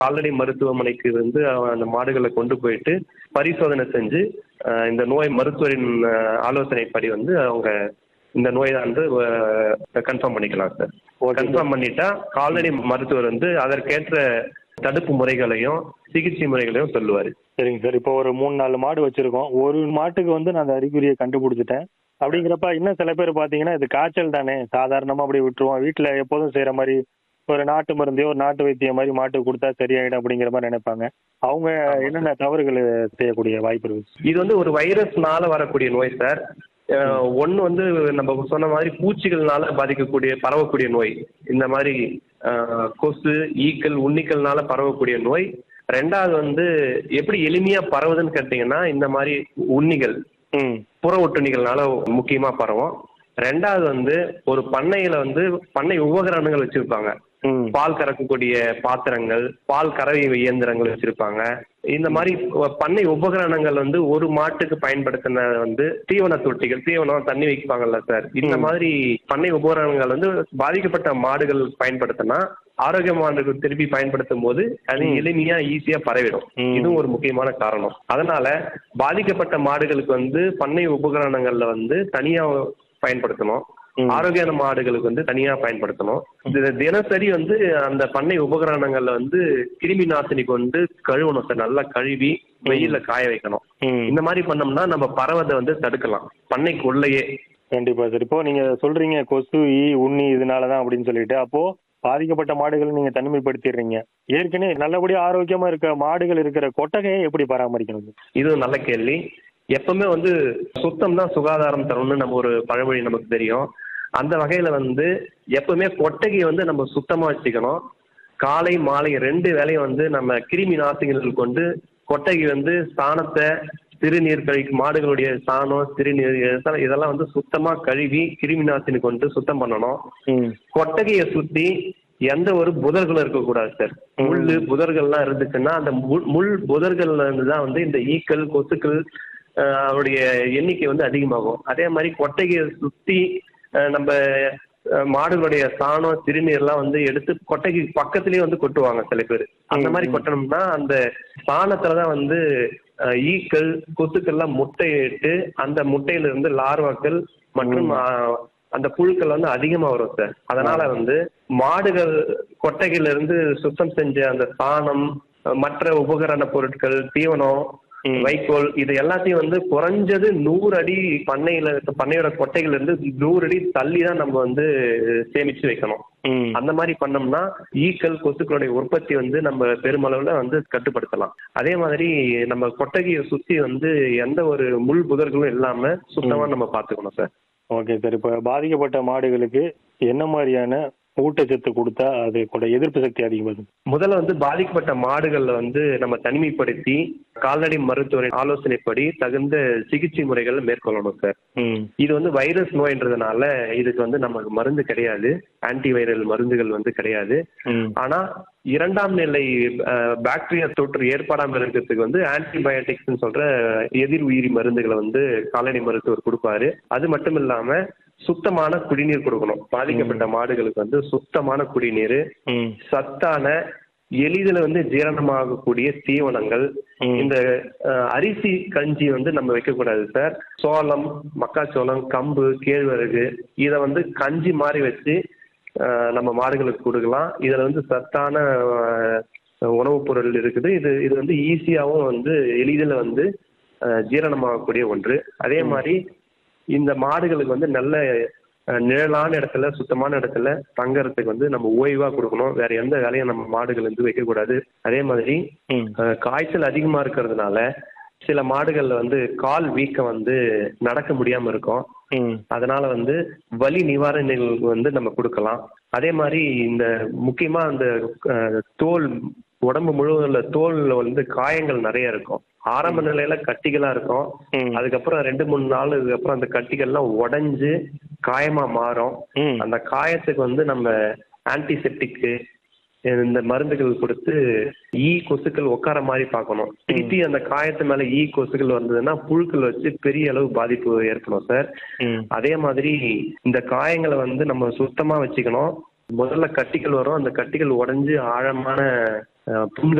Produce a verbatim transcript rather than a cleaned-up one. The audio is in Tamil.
கால்நடை மருத்துவமனைக்கு வந்து அந்த மாடுகளை கொண்டு போயிட்டு பரிசோதனை செஞ்சு இந்த நோய் மருத்துவரின் ஆலோசனைப்படி வந்து அவங்க இந்த நோயை வந்து கன்ஃபார்ம் பண்ணிக்கலாம் சார். கன்ஃபார்ம் பண்ணிட்டா கால்நடை மருத்துவர் வந்து அதற்கேற்ற தடுப்பு முறைகளையும் சிகிச்சை முறைகளையும் சொல்லுவாரு. சரிங்க சார். இப்போ ஒரு மூணு நாலு மாடு வச்சிருக்கோம். ஒரு மாட்டுக்கு வந்து நான் அந்த அறிகுறியை கண்டுபிடிச்சிட்டேன் அப்படிங்கிறப்ப இன்னும் சில பேர் பார்த்தீங்கன்னா இது காய்ச்சல் தானே, சாதாரணமாக அப்படியே விட்டுருவோம், வீட்டில் எப்போதும் செய்கிற மாதிரி ஒரு நாட்டு மருந்தையோ ஒரு நாட்டு வைத்தியம் மாதிரி மாட்டுக்கு கொடுத்தா சரியாயிடும் அப்படிங்கிற மாதிரி நினைப்பாங்க. அவங்க என்னென்ன தவறுகள் செய்யக்கூடிய வாய்ப்பு இருக்கு? இது வந்து ஒரு வைரஸ்னால வரக்கூடிய நோய் சார். ஒன்று வந்து நம்ம சொன்ன மாதிரி பூச்சிகள்னால பாதிக்கக்கூடிய பரவக்கூடிய நோய், இந்த மாதிரி கொசு ஈக்கள் உண்ணிக்கள்னால பரவக்கூடிய நோய். ரெண்டாவது வந்து எப்படி எளிமையா பரவுதுன்னு கேட்டீங்கன்னா இந்த மாதிரி உண்ணிகள் புற ஒட்டுண்ணிகள்னால முக்கியமா பரவும். ரெண்டாவது வந்து ஒரு பண்ணையில வந்து பண்ணை உபகரணங்கள் வச்சிருப்பாங்க, பால் கறக்கக்கூடிய பாத்திரங்கள், பால் கறவை இயந்திரங்கள் வச்சிருப்பாங்க. இந்த மாதிரி பண்ணை உபகரணங்கள் வந்து ஒரு மாட்டுக்கு பயன்படுத்தின வந்து தீவன தொட்டிகள், தீவனம் தண்ணி வைப்பாங்கல்ல சார், இந்த மாதிரி பண்ணை உபகரணங்கள் வந்து பாதிக்கப்பட்ட மாடுகள் பயன்படுத்தினா ஆரோக்கியமானது திருப்பி பயன்படுத்தும் போது அது எளிமையா ஈஸியா பரவிடும். இதுவும் ஒரு முக்கியமான காரணம். அதனால பாதிக்கப்பட்ட மாடுகளுக்கு வந்து பண்ணை உபகரணங்கள்ல வந்து தனியா பயன்படுத்தணும், ஆரோக்கியமான மாடுகளுக்கு வந்து தனியா பயன்படுத்தணும். தினசரி வந்து அந்த பண்ணை உபகரணங்கள்ல வந்து கிருமி நாசினி கொண்டு கழுவணும் சார், நல்லா கழுவி வெயில காய வைக்கணும். இந்த மாதிரி பண்ணோம்னா நம்ம பரவதை வந்து தடுக்கலாம் பண்ணைக்கு உள்ளேயே. கண்டிப்பா சார். இப்போ நீங்க சொல்றீங்க கொசு ஈ உண்ணி இதனாலதான் அப்படின்னு சொல்லிட்டு, அப்போ பாதிக்கப்பட்ட மாடுகளை நீங்க தனிமைப்படுத்திடுறீங்க. ஏற்கனவே நல்லபடியா ஆரோக்கியமா இருக்க மாடுகள் இருக்கிற கொட்டகையை எப்படி பராமரிக்கணும்? இது நல்ல கேள்வி. எப்பவுமே வந்து சுத்தம் தான் சுகாதாரம் தரும்னு நம்ம ஒரு பழமொழி நமக்கு தெரியும். அந்த வகையில வந்து எப்பவுமே கொட்டகையை வந்து நம்ம சுத்தமா வச்சுக்கணும். காலை மாலை ரெண்டு வேளையும் வந்து நம்ம கிருமி நாசினிகள் கொண்டு கொட்டகை வந்து சாணத்தை, சிறுநீர் கழிக்கும் மாடுகளுடைய சாணம், சிறுநீர் இதெல்லாம் வந்து சுத்தமா கழுவி கிருமி நாசினி கொண்டு சுத்தம் பண்ணணும். கொட்டகையை சுத்தி எந்த ஒரு புதர்களும் இருக்கக்கூடாது சார். முள்ளு புதர்கள்லாம் இருந்துச்சுன்னா அந்த முள் புதர்கள்ல இருந்துதான் வந்து இந்த ஈக்கள் கொசுக்கள் அவருடைய எண்ணிக்கை வந்து அதிகமாகும். அதே மாதிரி கொட்டகையை சுத்தி நம்ம மாடுகளுடைய சாணம் சிறுநீர்லாம் வந்து எடுத்து கொட்டைக்கு பக்கத்துலயே வந்து கொட்டுவாங்க சில பேர். அந்த மாதிரி கொட்டணும்னா அந்த சாணத்துலதான் வந்து ஈக்கள் கொசுக்கள்லாம் முட்டையிட்டு அந்த முட்டையில இருந்து லார்வாக்கள் மற்றும் அந்த புழுக்கள் வந்து அதிகமா வரும் சார். அதனால வந்து மாடுகள் கொட்டைகள்ல இருந்து சுத்தம் செஞ்ச அந்த சாணம், மற்ற உபகரண பொருட்கள், தீவனம், வைக்கோல், இது எல்லாத்தையும் வந்து குறைஞ்சது நூறு அடி பண்ணையில இருக்க பண்ணையோட கொட்டைகள் இருந்து நூறு அடி தள்ளி தான் நம்ம வந்து சேமிச்சு வைக்கணும். அந்த மாதிரி பண்ணோம்னா ஈக்கள் கொசுக்களுடைய உற்பத்தி வந்து நம்ம பெருமளவுல வந்து கட்டுப்படுத்தலாம். அதே மாதிரி நம்ம கொட்டகையை சுத்தி வந்து எந்த ஒரு முள் புதர்களும் இல்லாம சுத்தமா நம்ம பாத்துக்கணும் சார். Okay sir. இப்ப பாதிக்கப்பட்ட மாடுகளுக்கு என்ன மாதிரியான ஊட்டச்சத்து கொடுத்தா அது கூட எதிர்ப்பு சக்தி அதிகமாகும்? முதல்ல வந்து பாதிக்கப்பட்ட மாடுகள்ல வந்து நம்ம தனிமைப்படுத்தி கால்நடை மருத்துவரின் ஆலோசனைப்படி தகுந்த சிகிச்சை முறைகள் மேற்கொள்ளணும் சார். இது வந்து வைரஸ் நோய்ன்றதுனால இதுக்கு வந்து நமக்கு மருந்து கிடையாது, ஆன்டி வைரல் மருந்துகள் வந்து கிடையாது. ஆனா இரண்டாம் நிலை பாக்டீரியா தொற்று ஏற்படாமல் இருக்கிறதுக்கு வந்து ஆன்டிபயோட்டிக்ஸ் சொல்ற எதிர் உயிரி மருந்துகளை வந்து கால்நடை மருத்துவர் கொடுப்பாரு. அது மட்டும் இல்லாம சுத்தமான குடிநீர் கொடுக்கணும். பாதிக்கப்பட்ட மாடுகளுக்கு வந்து சுத்தமான குடிநீர், சத்தான எளிதில் வந்து ஜீரணமாகக்கூடிய தீவனங்கள். இந்த அரிசி கஞ்சி வந்து நம்ம வைக்கக்கூடாது சார். சோளம், மக்காச்சோளம், கம்பு, கேழ்வரகு இதை வந்து கஞ்சி மாதிரி வச்சு நம்ம மாடுகளுக்கு கொடுக்கலாம். இதுல வந்து சத்தான உணவுப் பொருள் இருக்குது. இது இது வந்து ஈஸியாகவும் வந்து எளிதில் வந்து ஜீரணமாகக்கூடிய ஒன்று. அதே மாதிரி இந்த மாடுகளுக்கு வந்து நல்ல நிழலான இடத்துல சுத்தமான இடத்துல தங்கறதுக்கு வந்து நம்ம ஓய்வா கொடுக்கணும். வேற எந்த வேலையும் நம்ம மாடுகள் வந்து வைக்கக்கூடாது. அதே மாதிரி காய்ச்சல் அதிகமா இருக்கிறதுனால சில மாடுகள்ல வந்து கால் வீக்கம் வந்து நடக்க முடியாம இருக்கும். அதனால வந்து வலி நிவாரணிகளுக்கு வந்து நம்ம கொடுக்கலாம். அதே மாதிரி இந்த முக்கியமா அந்த தோல் உடம்பு முழுவதும் தோல்ல வந்து காயங்கள் நிறைய இருக்கும். ஆரம்ப நிலையில கட்டிகளா இருக்கும். அதுக்கப்புறம் ரெண்டு மூணு நாளுக்கு அப்புறம் அந்த கட்டிகள்லாம் உடைஞ்சு காயமா மாறும். அந்த காயத்துக்கு வந்து நம்ம ஆன்டிசெப்டிக்கு இந்த மருந்துகள் கொடுத்து ஈ கொசுக்கள் உட்கார மாதிரி பார்க்கணும். திருப்பி அந்த காயத்து மேல ஈ கொசுக்கள் வந்ததுன்னா புழுக்கள் வச்சு பெரிய அளவு பாதிப்பு ஏற்படும் சார். அதே மாதிரி இந்த காயங்களை வந்து நம்ம சுத்தமா வச்சுக்கணும். முதல்ல கட்டிகள் வரும், அந்த கட்டிகள் உடைஞ்சு ஆழமான அஹ், புண்கள்